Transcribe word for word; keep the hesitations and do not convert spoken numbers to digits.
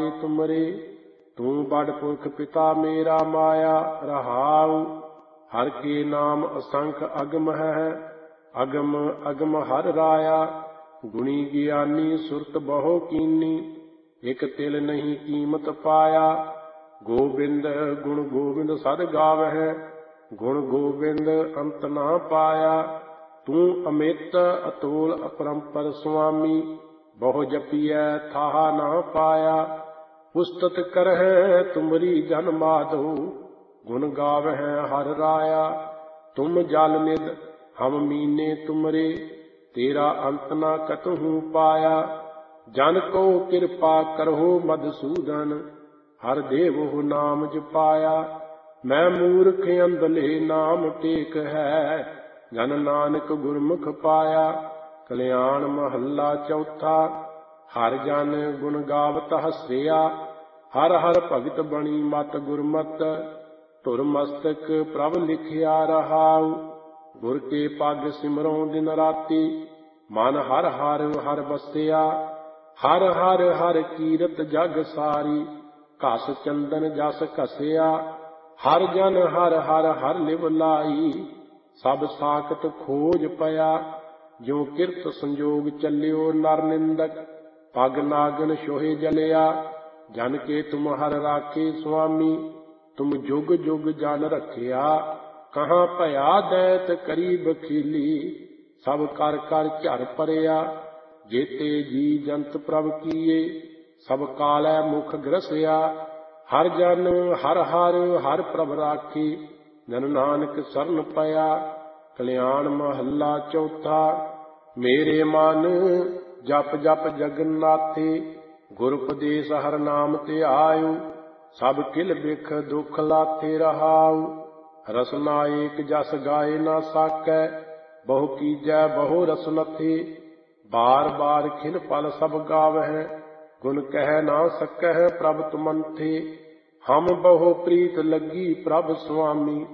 तुमरे। तू बड़ पुरख पिता मेरा माया रहाऊ। हर के नाम असंख अगम है, अगम अगम हर राया। गुणी ज्ञानी सुरत बहु कीनी, एक तिल नहीं कीमत पाया। गोबिंद गुण गोबिंद सद गावै, गुण गोबिंद अंत ना पाया। तू अमित अतोल अपरंपर स्वामी, बहु जपियै थाहा ना पाया। पुस्तत करह तुमरी जन माधो, गुण गावह हर राया। तुम जल निध हम मीने तुमरे, तेरा अंत ना कतहु पाया। जन को कृपा करहो मधुसूदन, हर देवो नाम जपाया। मैं मूर्ख अंधले नाम टेक है, जन नानक गुरमुख पाया। कल्याण महला चौथा। हर जन गुण गावत हसिया, हर हर भगत बणी मत गुरमत। धुर मस्तक प्रभ लिखिया रहाऊ, गुर के पग सिमरों दिन राति। मन हर हर हर बसिया, हर हर हर कीरत जग सारी। घस चंदन जस घसिया, हर जन हर हर हर लिव लाई। सब साकत खोज पया, जो किरत संजोग चलियो नर निंदक। पग नागन सोहे जलिया, जन के तुम हर राखे स्वामी। तुम जुग जुग जन रखिया, कहाँ भया दैत करी बखीली। सब कर कर झर परिया, जेते जी जंत प्रभ कीए। सब कालै मुख ग्रसिया, हर जन हर हर हर प्रभ राखी। जन नानक सरन पया। कल्याण महला चौथा। मेरे मन जप जप जगन्नाथे, गुर उपदेश हर नाम ते आयु। सब किल बिख दुख लाथे रहाऊ। रसना एक जस गाए ना साकै, बहु कीजै बहु रसनथे। बार बार खिल पल सब गावह, गुण कह ना सकह प्रभ तुमंथे। हम बहु प्रीत लगी प्रभ स्वामी,